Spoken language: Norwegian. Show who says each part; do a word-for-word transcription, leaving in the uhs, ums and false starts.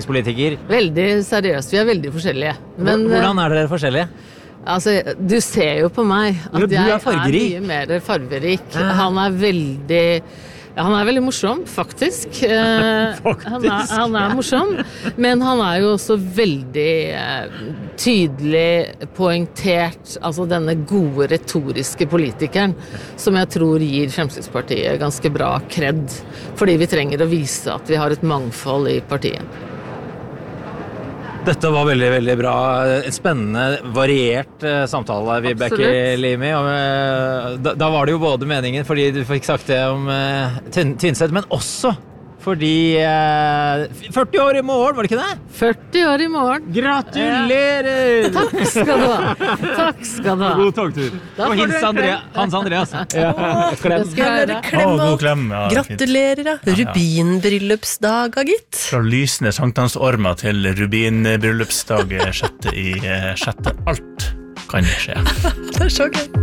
Speaker 1: politiker.
Speaker 2: Veldig seriøst, vi er veldig forskjellige. Men,
Speaker 1: Hvordan er dere forskjellige?
Speaker 2: Altså, du ser jo på meg at
Speaker 1: du
Speaker 2: jeg
Speaker 1: er fargerik.
Speaker 2: er mye mer farverik. Han er veldig... Han er veldig morsom, faktisk. faktisk. Han, er, han er morsom, men han er jo også veldig eh, tydelig poengtert, altså denne gode retoriske politikeren, som jeg tror gir Fremskrittspartiet ganske bra kred, fordi vi trenger å vise at vi har et mangfold i partiet.
Speaker 1: Dette var veldig, veldig bra. En spennende, variert uh, samtale, Vibeke Limi. Og, uh, da, da var det jo både meningen, fordi du fikk sagt det om uh, Tynset, men også fordi uh, førti år i morgen, var det ikke det?
Speaker 2: førti år i morgen.
Speaker 1: Gratulerer!
Speaker 2: Ja. Takk skal du ha. Takk skal du ha.
Speaker 1: God togtur. Og hils Andrea, Hans Andreas. Ja.
Speaker 2: Klem.
Speaker 3: Klem.
Speaker 4: Å, god klem. Ja,
Speaker 3: gratulerer, da. Rubinbryllupsdag, gitt.
Speaker 4: Fra lysende sankthansormer til rubinbryllupsdag sjette i sjette. Alt kan skje.
Speaker 3: Det er så gøy.